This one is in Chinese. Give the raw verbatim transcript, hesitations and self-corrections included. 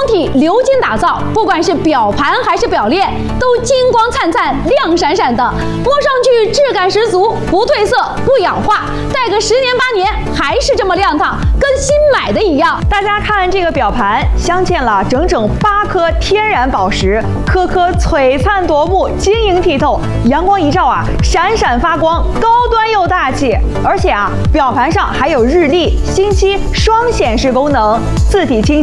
体鎏金打造，不管是表盘还是表链，都金光灿灿、亮闪闪的，摸上去质感十足，不褪色、不氧化，戴个十年八年还是这么亮堂，跟新买的一样。 大家看这个表盘，镶嵌了整整八颗天然宝石，颗颗璀璨夺目，晶莹剔透，阳光一照啊，闪闪发光，高端又大气。而且啊，表盘上还有日历、星期双显示功能，字体清晰。